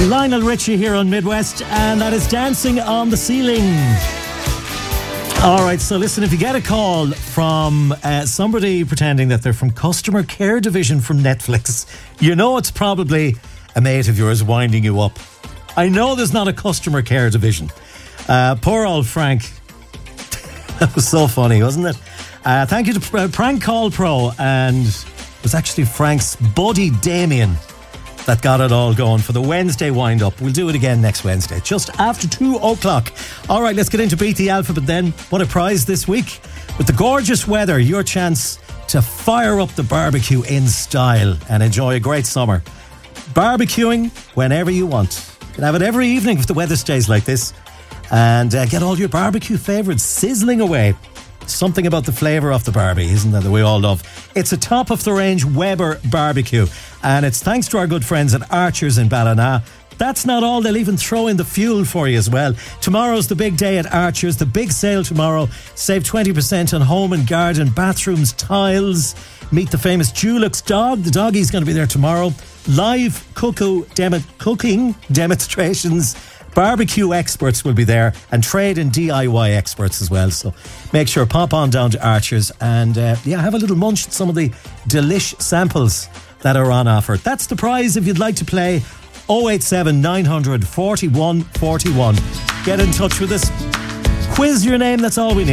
Lionel Richie here on Midwest, and that is Dancing on the Ceiling. Alright, so listen, if you get a call from somebody pretending that they're from Customer Care Division from Netflix, you know it's probably a mate of yours winding you up. I know there's not a Customer Care Division. Poor old Frank. That was so funny, wasn't it? Thank you to Prank Call Pro, and it was actually Frank's buddy Damien that got it all going for the Wednesday wind-up. We'll do it again next Wednesday, just after 2 o'clock. All right, let's get into Beat the Alphabet then. What a prize this week. With the gorgeous weather, your chance to fire up the barbecue in style and enjoy a great summer. Barbecuing whenever you want. You can have it every evening if the weather stays like this. And get all your barbecue favourites sizzling away. Something about the flavour of the Barbie, isn't that we all love? It's a top-of-the-range Weber barbecue, and it's thanks to our good friends at Archers in Ballina. That's not all, they'll even throw in the fuel for you as well. Tomorrow's the big day at Archers, the big sale tomorrow. Save 20% on home and garden, bathrooms, tiles. Meet the famous Dulux dog. The doggie's going to be there tomorrow. Live cooking demonstrations. Barbecue experts will be there, and trade and DIY experts as well. So make sure, pop on down to Archers and have a little munch at some of the delish samples that are on offer. That's the prize if you'd like to play. 087 900 41 41. Get in touch with us. Quiz your name, that's all we need.